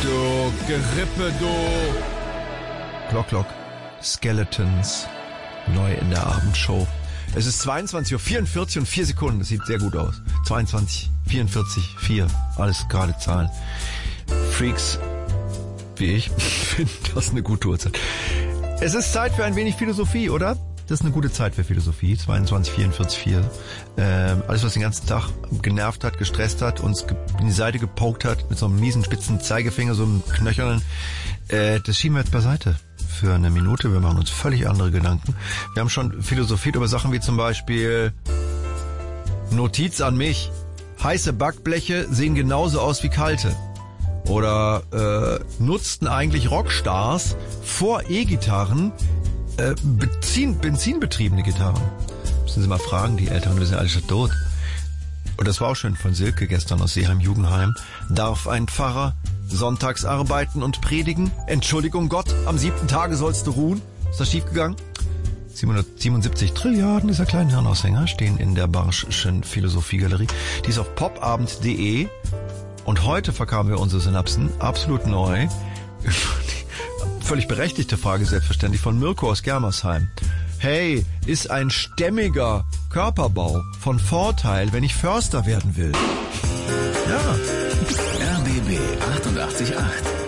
Du Gerippe, du. Glock, Skeletons, neu in der Abendshow. Es ist 22:44 und 4 Sekunden. Das sieht sehr gut aus. 22, 44, 4. Alles gerade Zahlen. Freaks, wie ich, finden das eine gute Uhrzeit. Es ist Zeit für ein wenig Philosophie, oder? Das ist eine gute Zeit für Philosophie. 22, 44, 4. Alles, was den ganzen Tag genervt hat, gestresst hat, uns in die Seite gepokt hat, mit so einem miesen, spitzen Zeigefinger, so einem knöchernen, das schieben wir jetzt beiseite. Für eine Minute. Wir machen uns völlig andere Gedanken. Wir haben schon philosophiert über Sachen wie zum Beispiel Notiz an mich. Heiße Backbleche sehen genauso aus wie kalte. Oder nutzten eigentlich Rockstars vor E-Gitarren benzinbetriebene Gitarren? Müssen Sie mal fragen, die Eltern, wir sind alle schon tot. Und das war auch schön von Silke gestern aus Seeheim-Jugendheim. Darf ein Pfarrer sonntags arbeiten und predigen? Entschuldigung Gott, am 7. Tage sollst du ruhen. Ist das schiefgegangen? 777 Trilliarden dieser kleinen Hirnaushänger stehen in der Barsch'schen Philosophiegalerie. Die ist auf popabend.de. Und heute verkamen wir unsere Synapsen absolut neu. Völlig berechtigte Frage, selbstverständlich, von Mirko aus Germersheim. Hey, ist ein stämmiger Körperbau von Vorteil, wenn ich Förster werden will? Ja. RBB 88.8